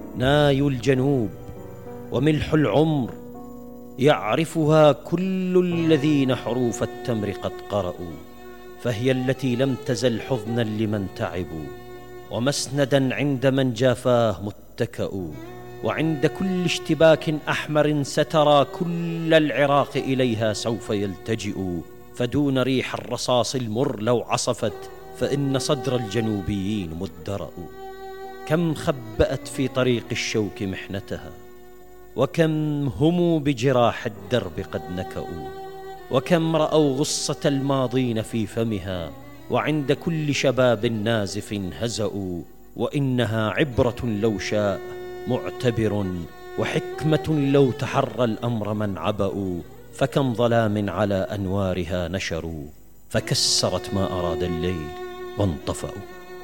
ناي الجنوب وملح العمر، يعرفها كل الذين حروف التمر قد قرأوا، فهي التي لم تزل حضنا لمن تعبوا، ومسندا عند من جافاه متكأ. وعند كل اشتباك أحمر سترى كل العراق إليها سوف يلتجئ، فدون ريح الرصاص المر لو عصفت، فإن صدر الجنوبيين مدرأ. كم خبأت في طريق الشوك محنتها، وكم هموا بجراح الدرب قد نكأوا، وكم رأوا غصة الماضين في فمها، وعند كل شباب نازف هزأوا. وإنها عبرة لو شاء معتبر، وحكمة لو تحرى الأمر من عبأوا، فكم ظلام على أنوارها نشروا، فكسرت ما أراد الليل وانطفأوا.